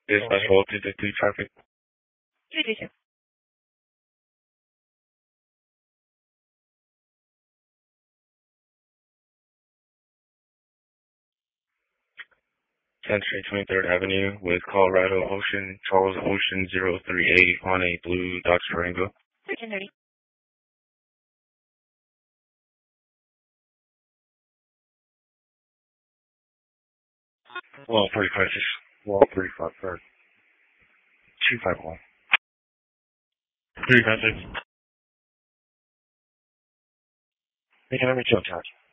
Dispatch hold 233 traffic. 332. 10th Street, 23rd Avenue with Colorado Ocean, Charles Ocean 038 on a blue Dodge Durango. 1330. Well, 45, well, 35 first. 251. 356. They can have a chill charge.